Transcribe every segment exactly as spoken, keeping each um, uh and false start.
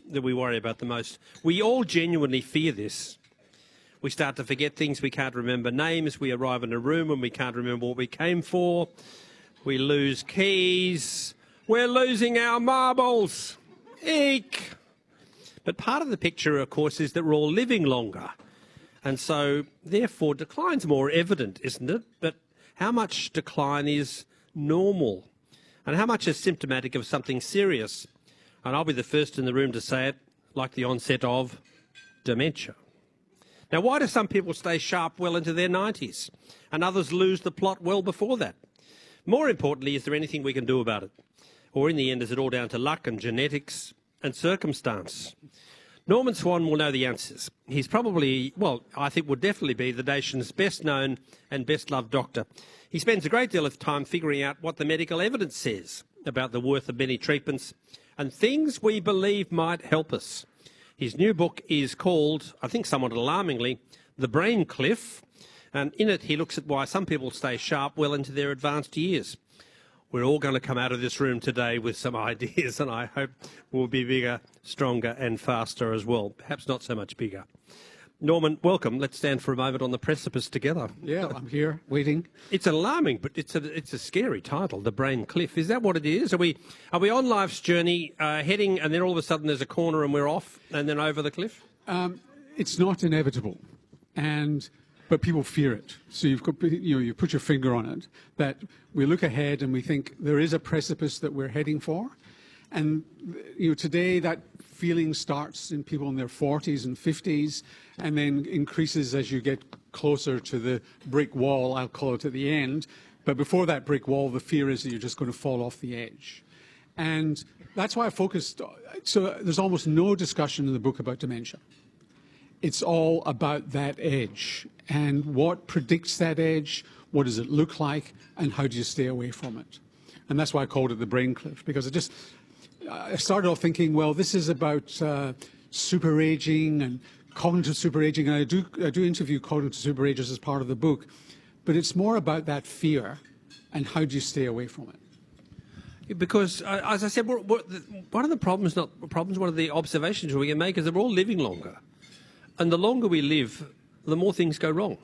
that we worry about the most. We all genuinely fear this. We start to forget things. We can't remember names. We arrive in a room and we can't remember what we came for. We lose keys. We're losing our marbles. Eek! But part of the picture, of course, is that we're all living longer. And so, therefore, decline's more evident, isn't it? But how much decline is normal? And how much is symptomatic of something serious? And I'll be the first in the room to say it, like the onset of dementia. Now, why do some people stay sharp well into their nineties and others lose the plot well before that? More importantly, is there anything we can do about it? Or in the end, is it all down to luck and genetics and circumstance? Norman Swan will know the answers. He's probably, well, I think would definitely be the nation's best known and best loved doctor. He spends a great deal of time figuring out what the medical evidence says about the worth of many treatments and things we believe might help us. His new book is called, I think somewhat alarmingly, The Brain Cliff, and in it he looks at why some people stay sharp well into their advanced years. We're all going to come out of this room today with some ideas, and I hope we'll be bigger, stronger and faster as well. Perhaps not so much bigger. Norman, welcome. Let's stand for a moment on the precipice together. Yeah, I'm here, waiting. It's alarming, but it's a it's a scary title, The Brain Cliff. Is that what it is? Are we are we on life's journey, uh, heading, and then all of a sudden there's a corner and we're off, and then over the cliff? Um, it's not inevitable, and but people fear it. So you've got, you know, you put your finger on it. That we look ahead and we think there is a precipice that we're heading for, and you know today that feeling starts in people in their forties and fifties, and then increases as you get closer to the brick wall, I'll call it, at the end. But before that brick wall, the fear is that you're just going to fall off the edge. And that's why I focused. So there's almost no discussion in the book about dementia. It's all about that edge and what predicts that edge, what does it look like, and how do you stay away from it. And that's why I called it the brain cliff, because it just, I started off thinking, well, this is about uh, super aging and cognitive super aging, and I do, I do interview cognitive super agers as part of the book, but it's more about that fear and how do you stay away from it. Because, uh, as I said, we're, we're, one of the problems, not problems, one of the observations we can make is that we're all living longer. And the longer we live, the more things go wrong.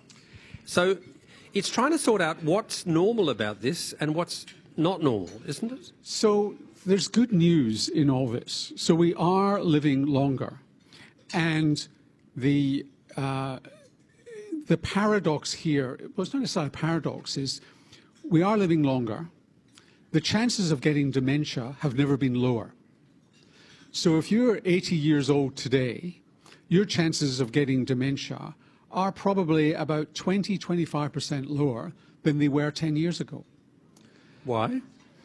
So it's trying to sort out what's normal about this and what's not normal, isn't it? So there's good news in all this. So we are living longer. And the, uh, the paradox here, well, it's not necessarily a paradox, is we are living longer. The chances of getting dementia have never been lower. So if you're eighty years old today, your chances of getting dementia are probably about twenty, twenty-five percent lower than they were ten years ago. Why?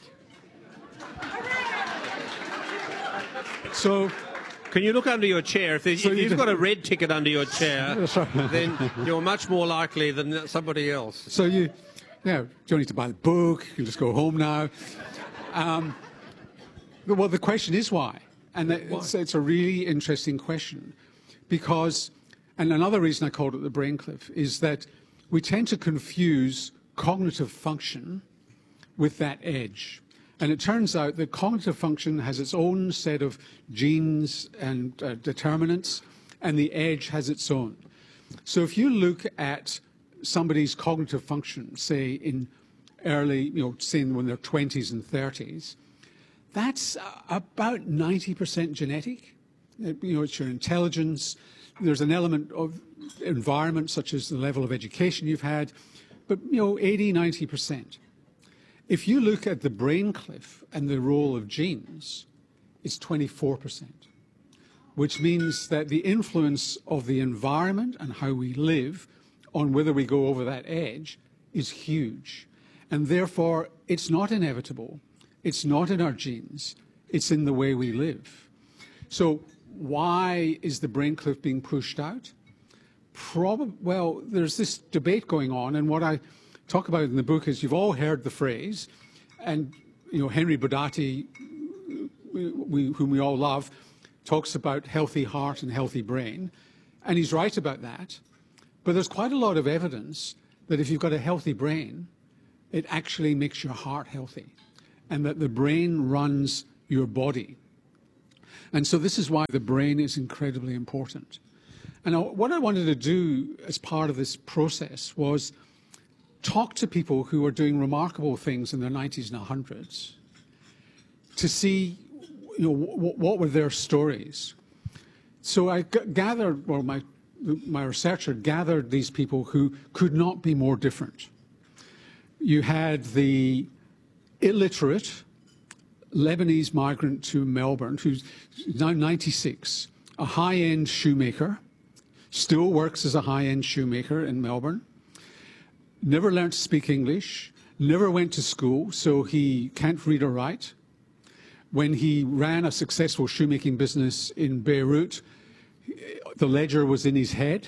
So, can you look under your chair? If, so if you you've got a red ticket under your chair, right. then you're much more likely than somebody else. So you, you know, you don't need to buy the book. You just go home now. Um, well, the question is why, and it's, it's a really interesting question. Because, and another reason I called it the brain cliff, is that we tend to confuse cognitive function with that edge. And it turns out that cognitive function has its own set of genes and uh, determinants, and the edge has its own. So if you look at somebody's cognitive function, say in early, you know, say when they're twenties and thirties, that's about ninety percent genetic. You know, it's your intelligence. There's an element of environment, such as the level of education you've had, but, you know, eighty, ninety percent. If you look at the brain cliff and the role of genes, it's twenty-four percent, which means that the influence of the environment and how we live on whether we go over that edge is huge. And therefore, it's not inevitable. It's not in our genes. It's in the way we live. So why is the brain cliff being pushed out? Prob well, there's this debate going on, and what I talk about in the book is you've all heard the phrase, and you know Henry Bodati, we, whom we all love, talks about healthy heart and healthy brain, and he's right about that. But there's quite a lot of evidence that if you've got a healthy brain, it actually makes your heart healthy, and that the brain runs your body. And so this is why the brain is incredibly important. And I, what I wanted to do as part of this process was talk to people who are doing remarkable things in their nineties and hundreds to see, you know, w what were their stories. So I g gathered, well, my, my researcher gathered these people who could not be more different. You had the illiterate Lebanese migrant to Melbourne, who's now ninety-six, a high-end shoemaker, still works as a high-end shoemaker in Melbourne, never learned to speak English, never went to school, so he can't read or write. When he ran a successful shoemaking business in Beirut, the ledger was in his head.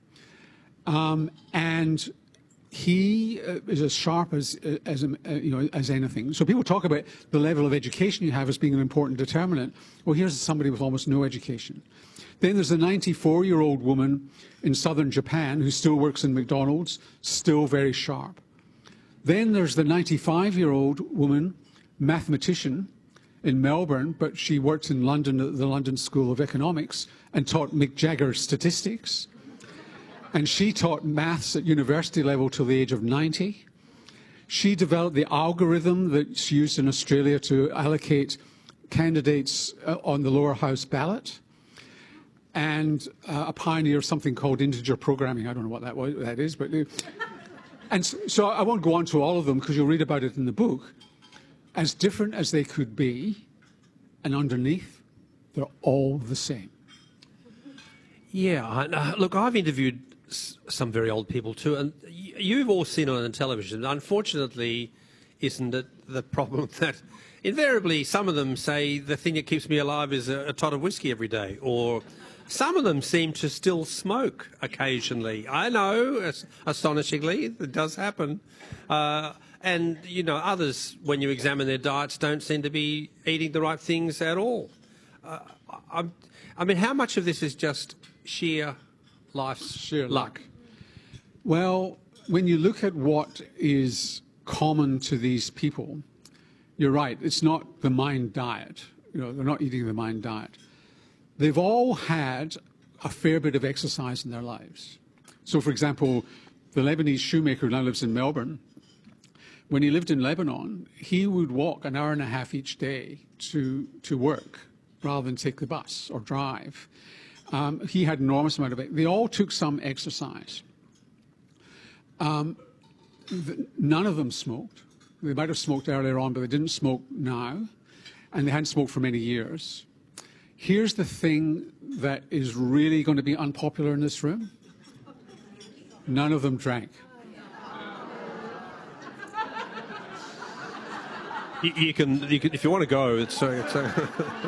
Um, and he uh, is as sharp as, as, uh, you know, as anything. So people talk about the level of education you have as being an important determinant. Well, here's somebody with almost no education. Then there's a ninety-four-year-old woman in southern Japan who still works in McDonald's, still very sharp. Then there's the ninety-five-year-old woman, mathematician, in Melbourne, but she worked in London at the London School of Economics and taught Mick Jagger statistics. And she taught maths at university level till the age of ninety. She developed the algorithm that's used in Australia to allocate candidates uh, on the lower house ballot, and uh, a pioneer of something called integer programming. I don't know what that, was, that is, but... Uh, and so, so I won't go on to all of them because you'll read about it in the book. As different as they could be, and underneath, they're all the same. Yeah, uh, look, I've interviewed s some very old people too, and y you've all seen it on television. Unfortunately, isn't it the problem that invariably some of them say the thing that keeps me alive is a, a tot of whiskey every day, or some of them seem to still smoke occasionally. I know, astonishingly, it does happen. Uh, And, you know, others, when you examine their diets, don't seem to be eating the right things at all. Uh, I, I mean, how much of this is just sheer life's sheer luck? luck? Well, when you look at what is common to these people, you're right, it's not the mind diet. You know, they're not eating the mind diet. They've all had a fair bit of exercise in their lives. So, for example, the Lebanese shoemaker who now lives in Melbourne, when he lived in Lebanon, he would walk an hour and a half each day to, to work rather than take the bus or drive. Um, he had an enormous amount of it. They all took some exercise. Um, the, none of them smoked. They might have smoked earlier on, but they didn't smoke now, and they hadn't smoked for many years. Here's the thing that is really going to be unpopular in this room. None of them drank. You, you, can, you can, if you want to go, it's... Uh, it's uh...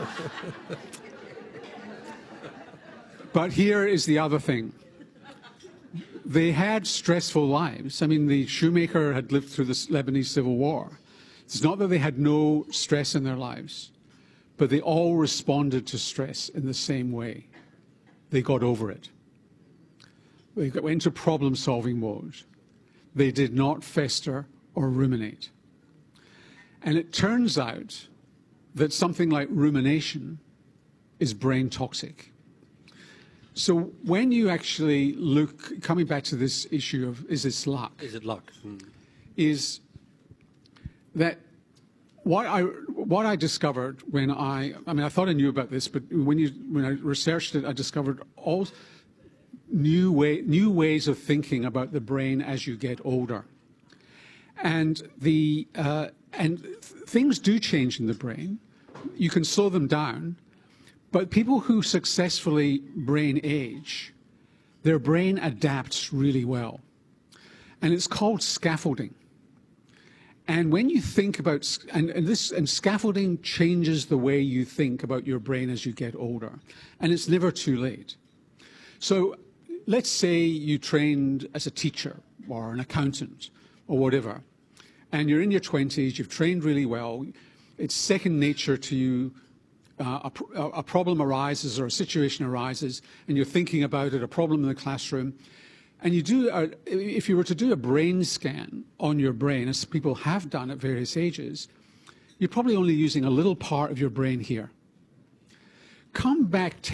But here is the other thing. They had stressful lives. I mean, the shoemaker had lived through the Lebanese Civil War. It's not that they had no stress in their lives, but they all responded to stress in the same way. They got over it. They went into problem-solving mode. They did not fester or ruminate. And it turns out that something like rumination is brain toxic. So when you actually look, coming back to this issue of is this luck? Is it luck? Hmm. Is that what I, what I discovered when I, I mean, I thought I knew about this, but when, you, when I researched it, I discovered all new, way, new ways of thinking about the brain as you get older. And, the, uh, and th things do change in the brain. You can slow them down. But people who successfully brain age, their brain adapts really well. And it's called scaffolding. And when you think about, and, and this, and scaffolding changes the way you think about your brain as you get older. And it's never too late. So let's say you trained as a teacher or an accountant or whatever, and you're in your twenties, you've trained really well, it's second nature to you. Uh, a, a problem arises or a situation arises and you're thinking about it, a problem in the classroom, and you do, a, if you were to do a brain scan on your brain, as people have done at various ages, you're probably only using a little part of your brain here. come back